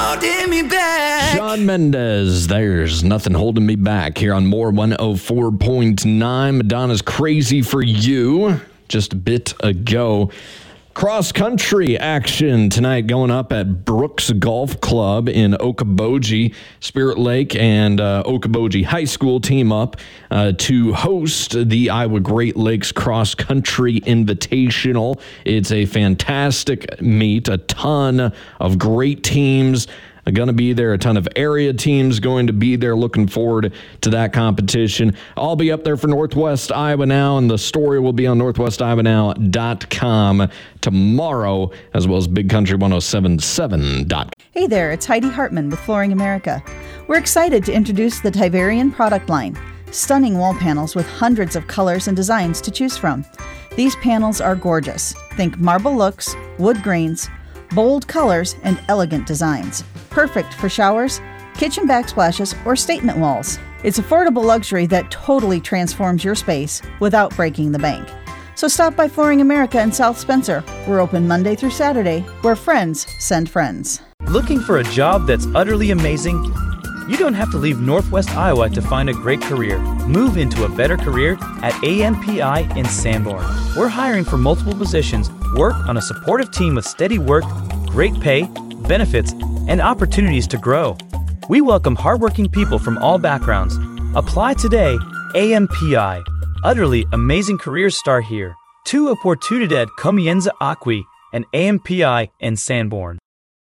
holding me back. Shawn Mendes, there's nothing holding me back here on More 104.9. Madonna's Crazy for You just a bit ago. Cross-country action tonight going up at Brooks Golf Club in Okoboji. Spirit Lake and Okoboji High School team up to host the Iowa Great Lakes Cross-Country Invitational. It's a fantastic meet, a ton of great teams going to be there, a ton of area teams going to be there. Looking forward to that competition. I'll be up there for Northwest Iowa Now, and the story will be on northwestiowanow.com tomorrow, as well as bigcountry1077.com. Hey there, it's Heidi Hartman with Flooring America. We're excited to introduce the Tiverian product line. Stunning wall panels with hundreds of colors and designs to choose from. These panels are gorgeous. Think marble looks, wood grains, bold colors, and elegant designs. Perfect for showers, kitchen backsplashes, or statement walls. It's affordable luxury that totally transforms your space without breaking the bank. So stop by Flooring America in South Spencer. We're open Monday through Saturday, where friends send friends. Looking for a job that's utterly amazing? You don't have to leave Northwest Iowa to find a great career. Move into a better career at AMPI in Sanborn. We're hiring for multiple positions, work on a supportive team with steady work, great pay, benefits, and opportunities to grow. We welcome hardworking people from all backgrounds. Apply today. AMPI. Utterly amazing careers start here. Tu oportunidad comienza aquí and AMPI in Sanborn.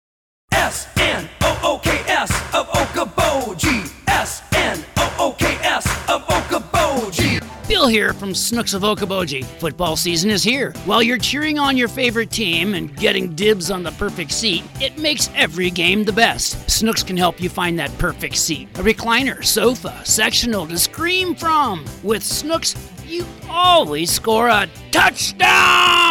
SNOOKS of Okoboji. SNOOKS of Okoboji. Bill here from Snooks of Okoboji. Football season is here. While you're cheering on your favorite team and getting dibs on the perfect seat, it makes every game the best. Snooks can help you find that perfect seat. A recliner, sofa, sectional to scream from. With Snooks, you always score a touchdown!